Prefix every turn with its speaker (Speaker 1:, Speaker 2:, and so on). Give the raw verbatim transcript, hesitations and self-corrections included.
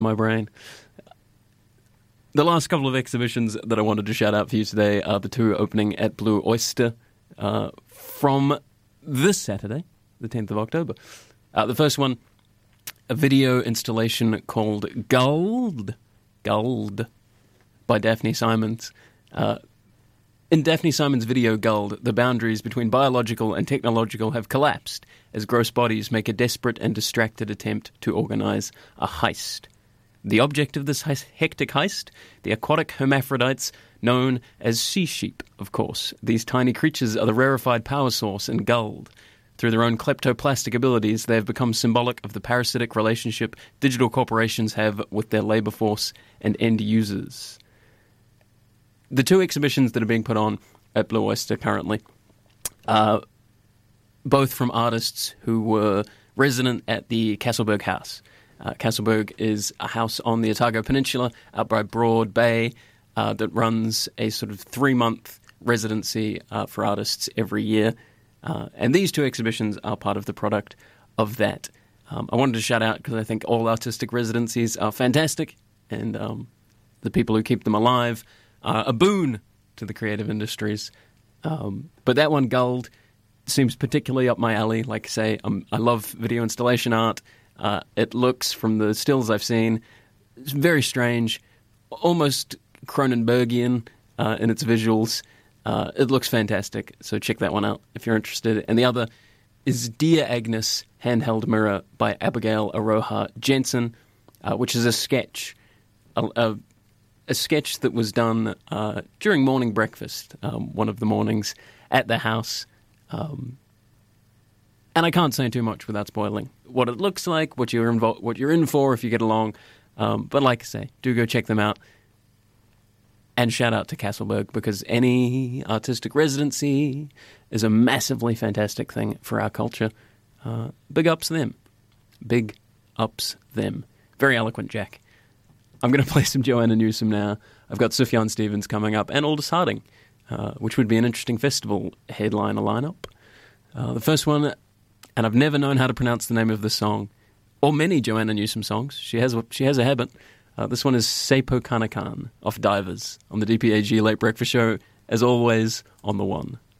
Speaker 1: my brain. The last couple of exhibitions that I wanted to shout out for you today are the two opening at Blue Oyster uh, from this Saturday, the tenth of October. Uh, the first one, a video installation called Gold, Gold, by Daphne Simons. Uh, in Daphne Simons' video Gold, the boundaries between biological and technological have collapsed as gross bodies make a desperate and distracted attempt to organize a heist. The object of this hectic heist? The aquatic hermaphrodites known as sea sheep, of course. These tiny creatures are the rarefied power source in Gold. Through their own kleptoplastic abilities, they have become symbolic of the parasitic relationship digital corporations have with their labor force and end users. The two exhibitions that are being put on at Blue Oyster currently are both from artists who were resident at the Castleberg House. Uh, Castleberg is a house on the Otago Peninsula out by Broad Bay uh, that runs a sort of three-month residency uh, for artists every year. Uh, and these two exhibitions are part of the product of that. Um, I wanted to shout out because I think all artistic residencies are fantastic, and um, the people who keep them alive are a boon to the creative industries. Um, but that one, Gold, seems particularly up my alley. Like I say, um, I love video installation art. Uh, it looks, from the stills I've seen, it's very strange, almost Cronenbergian uh, in its visuals. Uh, it looks fantastic, so check that one out if you're interested. And the other is Dear Agnes, Handheld Mirror by Abigail Aroha Jensen, uh, which is a sketch, a, a, a sketch that was done uh, during morning breakfast, um, one of the mornings at the house. Um, and I can't say too much without spoiling what it looks like, what you're invo- what you're in for if you get along. Um, but like I say, do go check them out. And shout out to Castleberg, because any artistic residency is a massively fantastic thing for our culture. Uh, big ups them. Big ups them. Very eloquent, Jack. I'm going to play some Joanna Newsom now. I've got Sufjan Stevens coming up, and Aldous Harding, uh, which would be an interesting festival headliner lineup. Uh, the first one, and I've never known how to pronounce the name of the song, or many Joanna Newsom songs. She has she has a habit. Uh, this one is Sepo Kanakan off Divers on the D P A G Late Breakfast Show, as always, on the one.